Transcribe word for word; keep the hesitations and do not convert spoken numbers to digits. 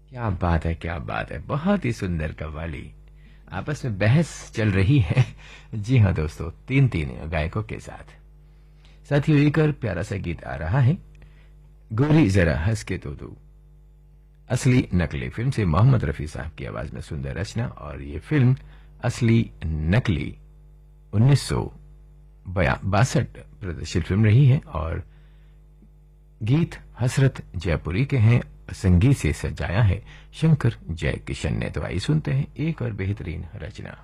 क्या बात है, क्या बात है, बहुत ही सुंदर कव्वाली। आपस में बहस चल रही है। जी हाँ दोस्तों, तीन तीन गायकों के साथ। साथियों, एक और प्यारा सा गीत आ रहा है, गोरी जरा हंस के तो दो। असली नकली फिल्म से मोहम्मद रफी साहब की आवाज में सुंदर रचना। और ये फिल्म असली नकली उन्नीस सौ बासठ प्रदर्शित फिल्म रही है और गीत हसरत जयपुरी के हैं, संगीत से सजाया है शंकर जय किशन ने। तो आइए सुनते हैं एक और बेहतरीन रचना।